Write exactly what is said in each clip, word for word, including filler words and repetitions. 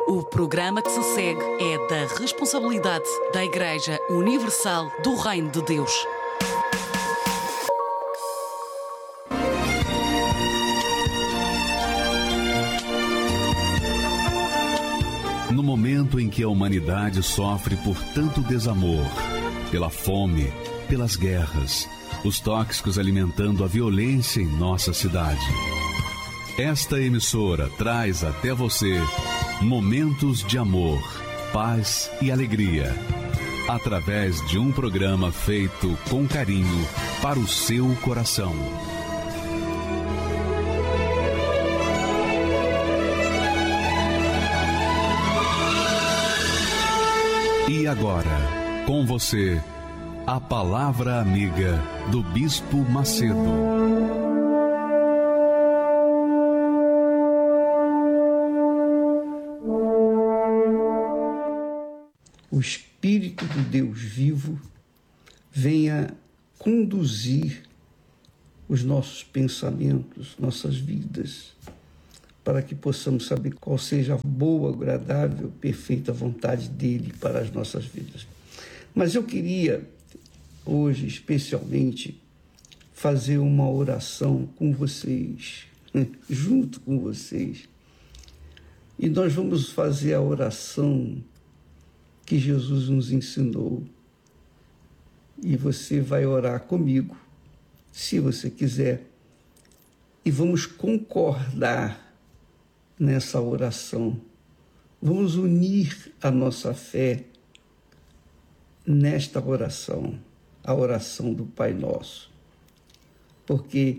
O programa que se segue é da responsabilidade da Igreja Universal do Reino de Deus. No momento em que a humanidade sofre por tanto desamor, pela fome, pelas guerras, os tóxicos alimentando a violência em nossa cidade, esta emissora traz até você momentos de amor, paz e alegria, através de um programa feito com carinho para o seu coração. E agora, com você, a Palavra Amiga do Bispo Macedo. O Espírito do Deus vivo venha conduzir os nossos pensamentos, nossas vidas, para que possamos saber qual seja a boa, agradável, perfeita vontade dele para as nossas vidas. Mas eu queria, hoje, especialmente, fazer uma oração com vocês, junto com vocês. E nós vamos fazer a oração que Jesus nos ensinou. E você vai orar comigo, se você quiser. E vamos concordar nessa oração. Vamos unir a nossa fé nesta oração, a oração do Pai Nosso, porque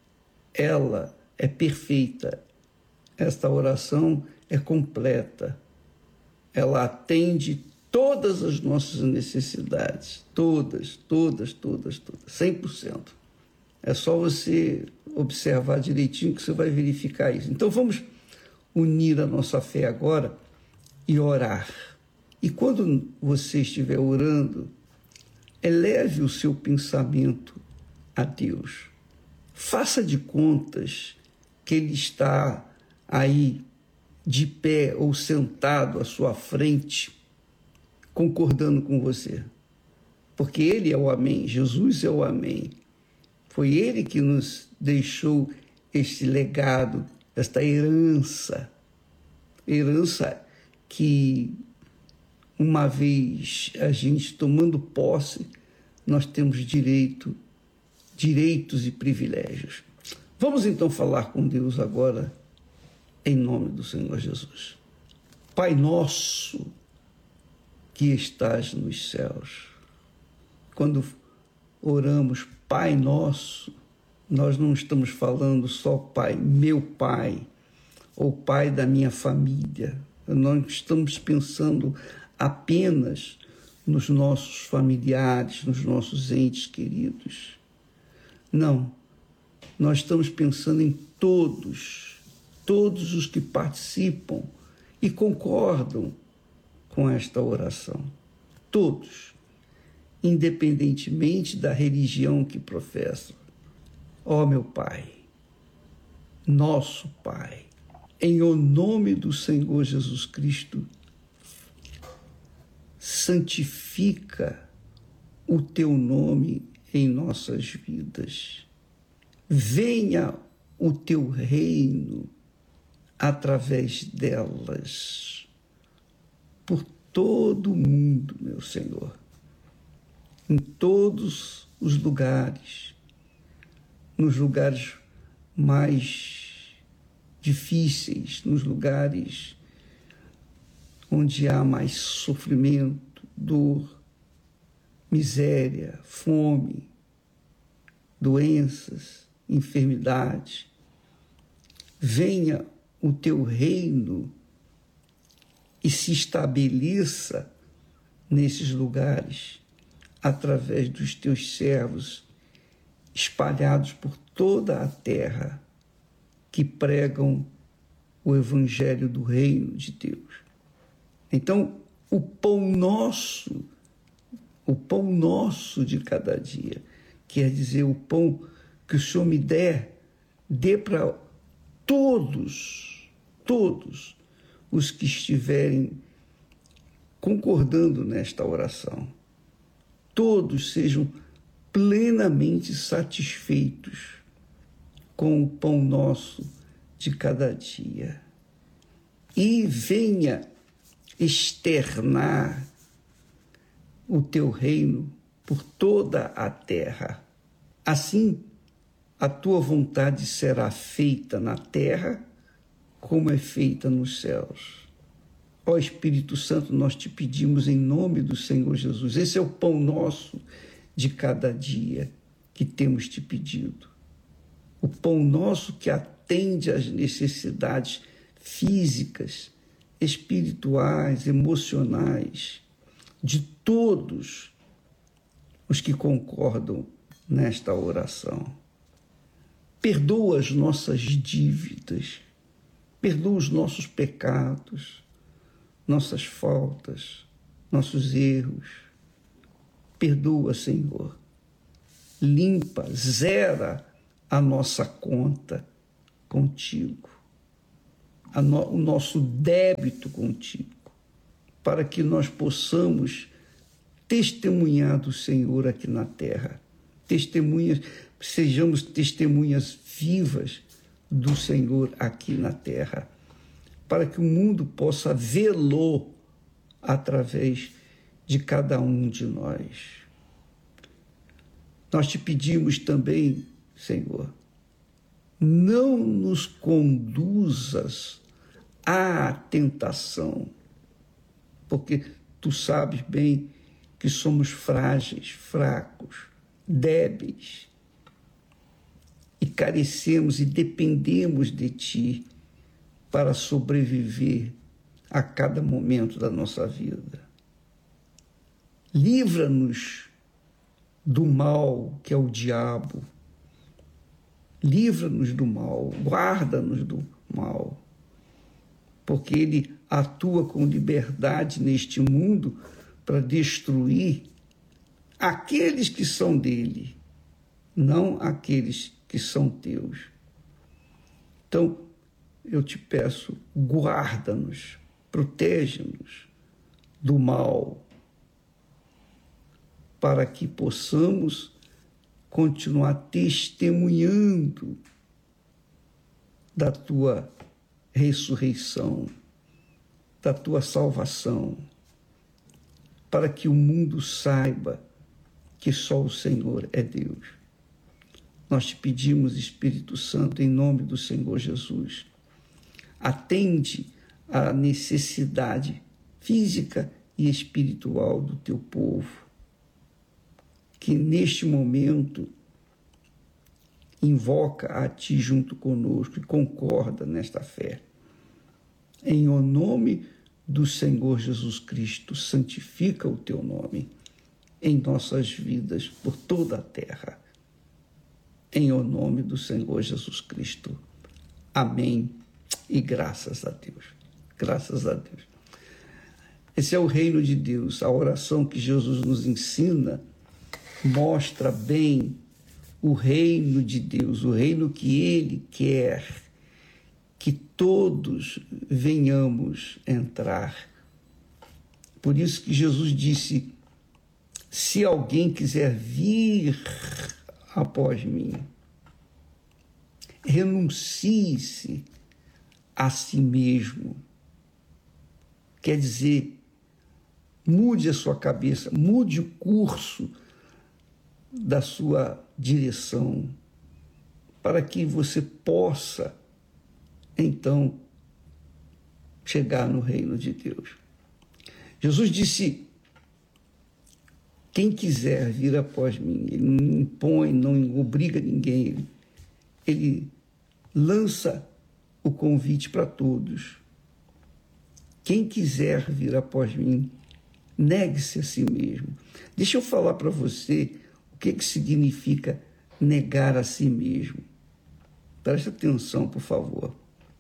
ela é perfeita, esta oração é completa, ela atende todas as nossas necessidades, todas, todas, todas, todas, cem por cento. É só você observar direitinho que você vai verificar isso. Então vamos unir a nossa fé agora e orar. E quando você estiver orando, eleve o seu pensamento a Deus. Faça de contas que Ele está aí de pé ou sentado à sua frente, concordando com você. Porque Ele é o Amém, Jesus é o Amém. Foi Ele que nos deixou este legado, esta herança, herança que, uma vez a gente tomando posse, nós temos direito, direitos e privilégios. Vamos então falar com Deus agora, em nome do Senhor Jesus. Pai nosso que estás nos céus. Quando oramos Pai nosso, nós não estamos falando só Pai, meu Pai, ou Pai da minha família. Nós estamos pensando apenas nos nossos familiares, nos nossos entes queridos. Não, nós estamos pensando em todos, todos os que participam e concordam com esta oração. Todos, independentemente da religião que professam. Ó meu Pai, nosso Pai, em o nome do Senhor Jesus Cristo, santifica o teu nome em nossas vidas. Venha o teu reino através delas, por todo o mundo, meu Senhor, em todos os lugares, nos lugares mais difíceis, nos lugares onde há mais sofrimento, dor, miséria, fome, doenças, enfermidades. Venha o teu reino e se estabeleça nesses lugares através dos teus servos espalhados por toda a terra que pregam o evangelho do reino de Deus. Então, o pão nosso, o pão nosso de cada dia, quer dizer, o pão que o Senhor me der, dê para todos, todos, os que estiverem concordando nesta oração. Todos sejam plenamente satisfeitos com o pão nosso de cada dia e venha externar o teu reino por toda a terra. Assim, a tua vontade será feita na terra como é feita nos céus. Ó Espírito Santo, nós te pedimos em nome do Senhor Jesus. Esse é o pão nosso de cada dia que temos te pedido. O pão nosso que atende às necessidades físicas, espirituais, emocionais de todos os que concordam nesta oração. Perdoa as nossas dívidas, perdoa os nossos pecados, nossas faltas, nossos erros. Perdoa, Senhor. Limpa, zera a nossa conta contigo, a no, o nosso débito contigo, para que nós possamos testemunhar do Senhor aqui na terra. Testemunhas, sejamos testemunhas vivas do Senhor aqui na terra, para que o mundo possa vê-lo através de cada um de nós. Nós te pedimos também, Senhor, não nos conduzas à tentação, porque tu sabes bem que somos frágeis, fracos, débeis e carecemos e dependemos de ti para sobreviver a cada momento da nossa vida. Livra-nos do mal que é o diabo. Livra-nos do mal, guarda-nos do mal, porque ele atua com liberdade neste mundo para destruir aqueles que são dele, não aqueles que são teus. Então, eu te peço, guarda-nos, protege-nos do mal, para que possamos continuar testemunhando da tua ressurreição, da tua salvação, para que o mundo saiba que só o Senhor é Deus. Nós te pedimos, Espírito Santo, em nome do Senhor Jesus, atende à necessidade física e espiritual do teu povo, que neste momento invoca a ti junto conosco e concorda nesta fé. Em o nome do Senhor Jesus Cristo, santifica o teu nome em nossas vidas por toda a terra. Em o nome do Senhor Jesus Cristo. Amém. E graças a Deus. Graças a Deus. Esse é o reino de Deus. A oração que Jesus nos ensina mostra bem o reino de Deus, o reino que Ele quer que todos venhamos entrar. Por isso que Jesus disse, se alguém quiser vir após mim, renuncie-se a si mesmo. Quer dizer, mude a sua cabeça, mude o curso da sua direção, para que você possa, então, chegar no reino de Deus. Jesus disse, quem quiser vir após mim, ele não impõe, não obriga ninguém, ele, ele lança o convite para todos. Quem quiser vir após mim, negue-se a si mesmo. Deixa eu falar para você o que, que significa negar a si mesmo. Preste atenção, por favor.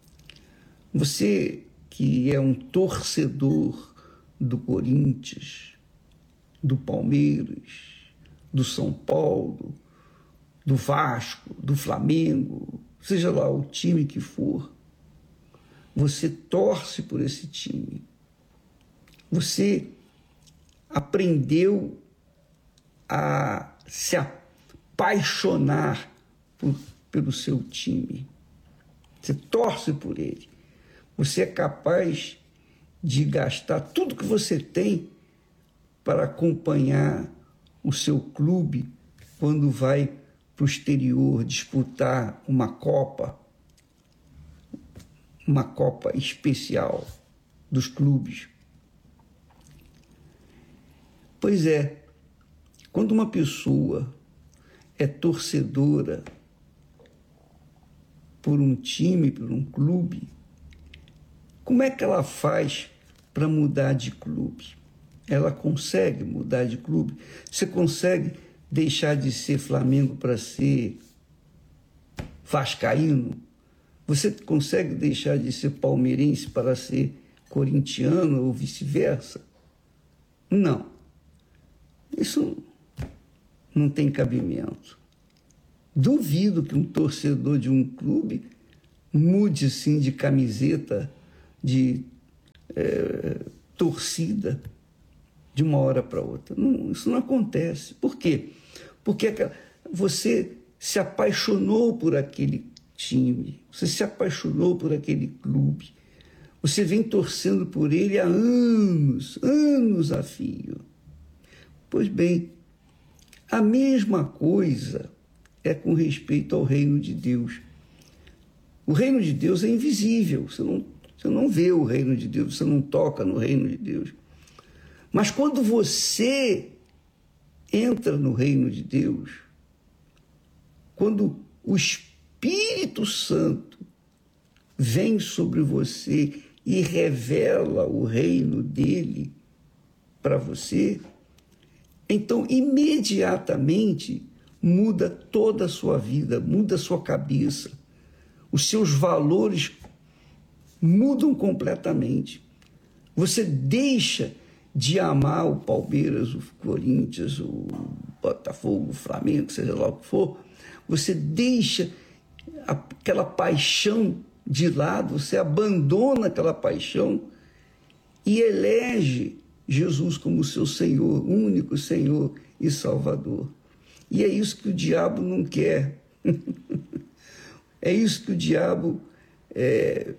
Você que é um torcedor do Corinthians, do Palmeiras, do São Paulo, do Vasco, do Flamengo, seja lá o time que for, você torce por esse time. Você aprendeu a se apaixonar por, pelo seu time. Você torce por ele. Você é capaz de gastar tudo que você tem para acompanhar o seu clube quando vai para o exterior disputar uma Copa, uma Copa especial dos clubes. Pois é, quando uma pessoa é torcedora por um time, por um clube, como é que ela faz para mudar de clube? Ela consegue mudar de clube? Você consegue deixar de ser Flamengo para ser vascaíno? Você consegue deixar de ser palmeirense para ser corintiano ou vice-versa? Não. Isso não tem cabimento. Duvido que um torcedor de um clube mude, sim, de camiseta, de é, torcida, de uma hora para outra. Não, isso não acontece. Por quê? Porque você se apaixonou por aquele time, você se apaixonou por aquele clube, você vem torcendo por ele há anos, anos a fio. Pois bem, a mesma coisa é com respeito ao reino de Deus. O reino de Deus é invisível, você não, você não vê o reino de Deus, você não toca no reino de Deus. Mas quando você entra no reino de Deus, quando o Espírito Santo vem sobre você e revela o reino dele para você, então imediatamente muda toda a sua vida, muda a sua cabeça, os seus valores mudam completamente. Você deixa de amar o Palmeiras, o Corinthians, o Botafogo, o Flamengo, seja lá o que for, você deixa aquela paixão de lado, você abandona aquela paixão e elege Jesus como seu Senhor, único Senhor e Salvador. E é isso que o diabo não quer. É isso que o diabo é,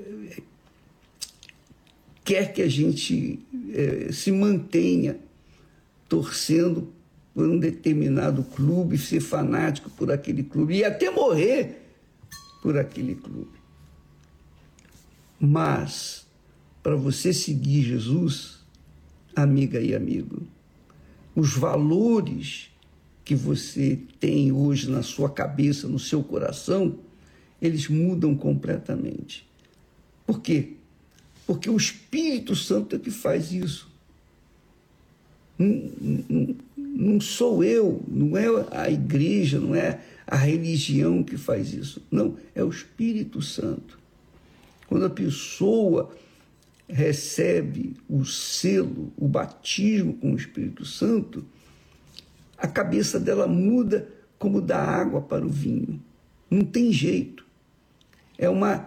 quer que a gente é, se mantenha torcendo por um determinado clube, ser fanático por aquele clube e até morrer por aquele clube. Mas, para você seguir Jesus, amiga e amigo, os valores que você tem hoje na sua cabeça, no seu coração, eles mudam completamente. Por quê? Porque o Espírito Santo é que faz isso. Não, não, não sou eu, não é a igreja, não é a religião que faz isso. Não, é o Espírito Santo. Quando a pessoa recebe o selo, o batismo com o Espírito Santo, a cabeça dela muda como da água para o vinho. Não tem jeito. É uma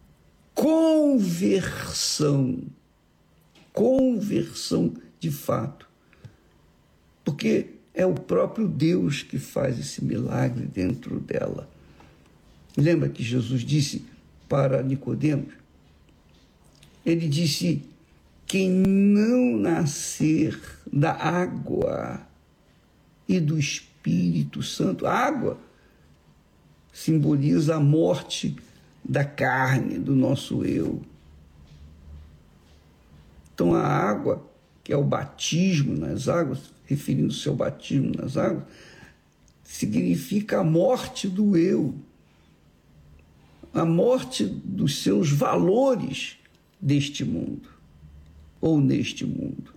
conversão. Conversão de fato. Porque é o próprio Deus que faz esse milagre dentro dela. Lembra que Jesus disse para Nicodemos? Ele disse: quem não nascer da água e do Espírito Santo, a água simboliza a morte da carne, do nosso eu. Então a água, que é o batismo nas águas, referindo-se ao batismo nas águas, significa a morte do eu, a morte dos seus valores deste mundo, ou neste mundo.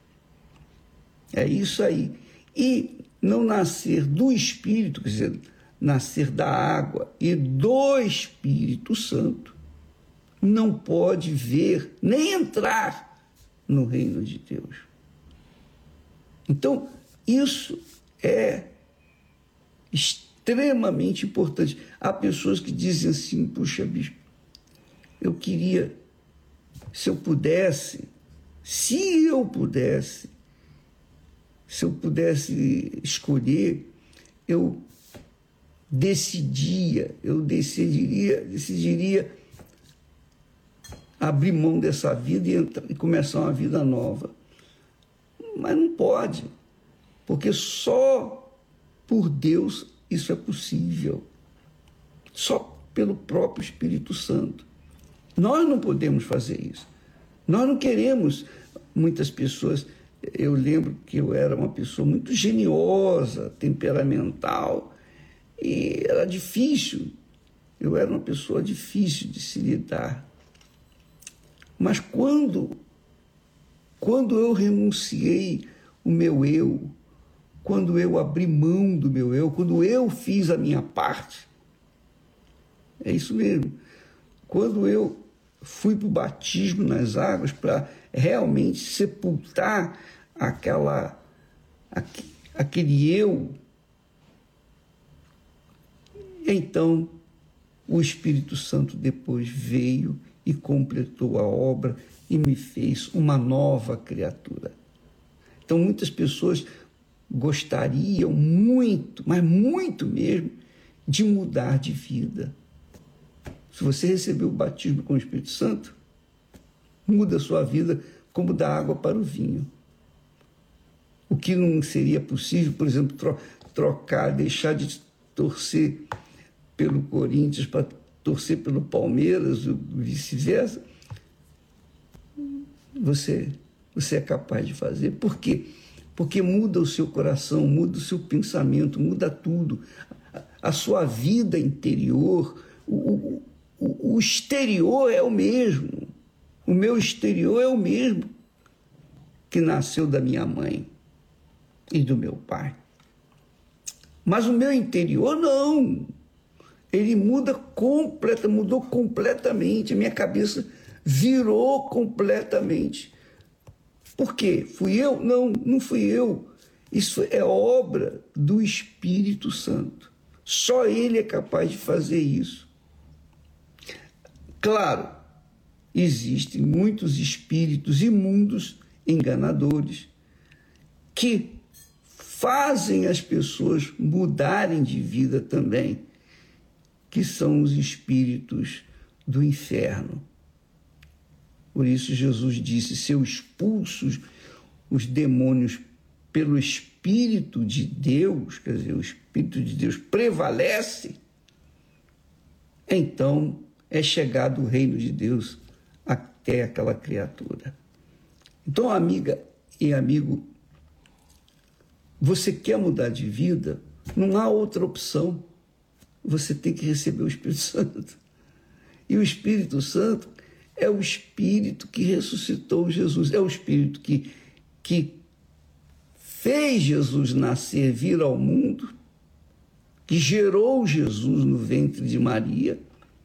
É isso aí. E não nascer do Espírito, quer dizer, nascer da água e do Espírito Santo, não pode ver nem entrar no reino de Deus. Então, isso é extremamente importante. Há pessoas que dizem assim: puxa, bispo, eu queria, se eu pudesse, se eu pudesse, se eu pudesse escolher, eu decidia, eu decidiria, decidiria abrir mão dessa vida e, entrar, e começar uma vida nova. Mas não pode, porque só por Deus isso é possível. Só pelo próprio Espírito Santo. Nós não podemos fazer isso. Nós não queremos. Muitas pessoas, eu lembro que eu era uma pessoa muito geniosa, temperamental, e era difícil. Eu era uma pessoa difícil de se lidar. Mas quando, quando eu renunciei o meu eu, quando eu abri mão do meu eu, quando eu fiz a minha parte, é isso mesmo. Quando eu fui para o batismo nas águas para realmente sepultar aquela, aquele eu, então o Espírito Santo depois veio e completou a obra e me fez uma nova criatura. Então muitas pessoas gostariam muito, mas muito mesmo, de mudar de vida. Se você recebeu o batismo com o Espírito Santo, muda a sua vida como da água para o vinho. O que não seria possível, por exemplo, tro- trocar, deixar de torcer pelo Corinthians para torcer pelo Palmeiras, ou vice-versa, você, você é capaz de fazer. Por quê? Porque muda o seu coração, muda o seu pensamento, muda tudo. A, a sua vida interior, o, o O exterior é o mesmo. O meu exterior é o mesmo que nasceu da minha mãe e do meu pai. Mas o meu interior não. Ele muda completa, mudou completamente. A minha cabeça virou completamente. Por quê? Fui eu? Não, não fui eu. Isso é obra do Espírito Santo. Só Ele é capaz de fazer isso. Claro, existem muitos espíritos imundos, enganadores, que fazem as pessoas mudarem de vida também, que são os espíritos do inferno. Por isso Jesus disse, se eu expulso os demônios pelo Espírito de Deus, quer dizer, o Espírito de Deus prevalece, então é chegado o reino de Deus até aquela criatura. Então, amiga e amigo, você quer mudar de vida? Não há outra opção. Você tem que receber o Espírito Santo. E o Espírito Santo é o Espírito que ressuscitou Jesus. É o Espírito que, que fez Jesus nascer, vir ao mundo, que gerou Jesus no ventre de Maria.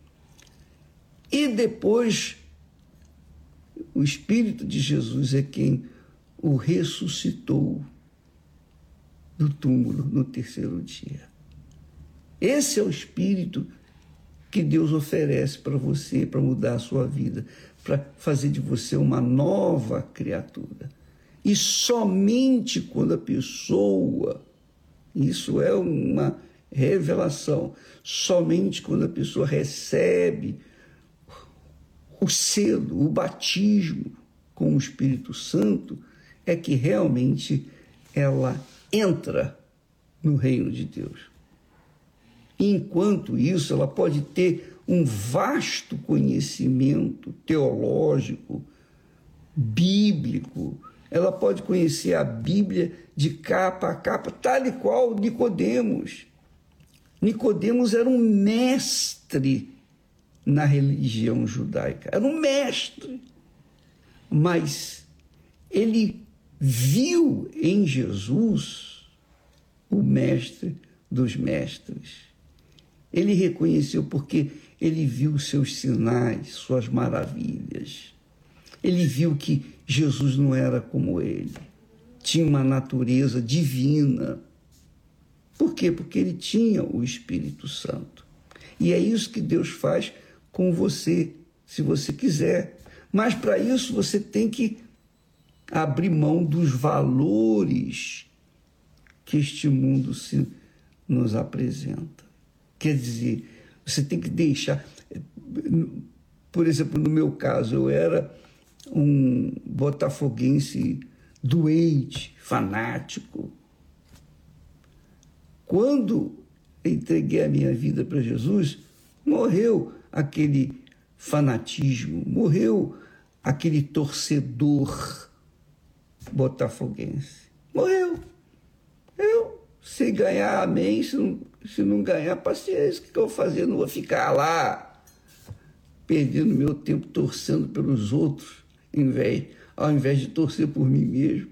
E depois, o Espírito de Jesus é quem o ressuscitou do túmulo no terceiro dia. Esse é o Espírito que Deus oferece para você, para mudar a sua vida, para fazer de você uma nova criatura. E somente quando a pessoa, isso é uma revelação, somente quando a pessoa recebe o selo, o batismo com o Espírito Santo, é que realmente ela entra no reino de Deus. E enquanto isso, ela pode ter um vasto conhecimento teológico, bíblico, ela pode conhecer a Bíblia de capa a capa, tal e qual Nicodemos. Nicodemos era um mestre na religião judaica, era um mestre, mas ele viu em Jesus o mestre dos mestres. Ele reconheceu porque ele viu seus sinais, suas maravilhas. Ele viu que Jesus não era como ele, tinha uma natureza divina. Por quê? Porque ele tinha o Espírito Santo. E é isso que Deus faz com você se você quiser. Mas para isso você tem que abrir mão dos valores que este mundo se nos apresenta. Quer dizer, você tem que deixar... Por exemplo, no meu caso, eu era um botafoguense doente, fanático. Quando entreguei a minha vida para Jesus, morreu aquele fanatismo, morreu aquele torcedor botafoguense. Morreu. Eu, se ganhar, amém. Se não, se não ganhar, paciência. O que eu vou fazer? Eu não vou ficar lá perdendo meu tempo torcendo pelos outros, em vez, ao invés de torcer por mim mesmo.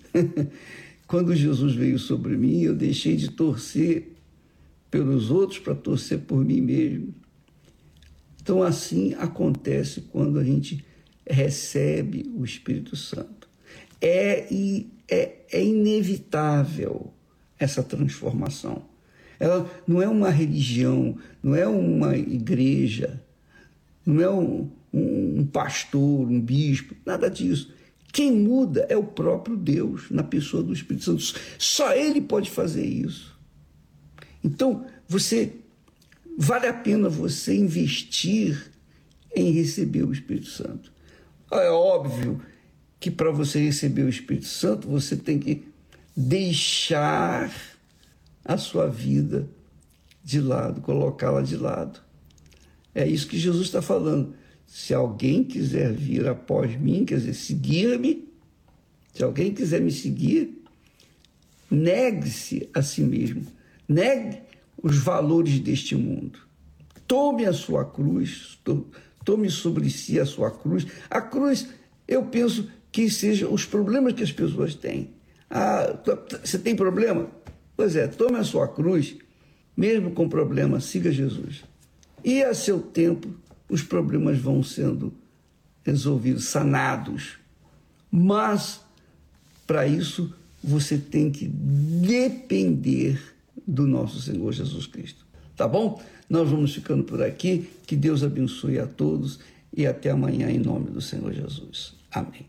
Quando Jesus veio sobre mim, eu deixei de torcer pelos outros para torcer por mim mesmo. Então, assim acontece quando a gente recebe o Espírito Santo. É, é, é inevitável essa transformação. Ela não é uma religião, não é uma igreja, não é um, um, um pastor, um bispo, nada disso. Quem muda é o próprio Deus, na pessoa do Espírito Santo. Só Ele pode fazer isso. Então, você vale a pena você investir em receber o Espírito Santo. É óbvio que para você receber o Espírito Santo, você tem que deixar a sua vida de lado, colocá-la de lado. É isso que Jesus está falando. Se alguém quiser vir após mim, quer dizer, seguir-me, se alguém quiser me seguir, negue-se a si mesmo. Negue os valores deste mundo. Tome a sua cruz, tome sobre si a sua cruz. A cruz, eu penso que seja os problemas que as pessoas têm. Ah, você tem problema? Pois é, tome a sua cruz, mesmo com problema, siga Jesus. E a seu tempo, os problemas vão sendo resolvidos, sanados. Mas, para isso, você tem que depender do nosso Senhor Jesus Cristo. Tá bom? Nós vamos ficando por aqui. Que Deus abençoe a todos e até amanhã em nome do Senhor Jesus. Amém.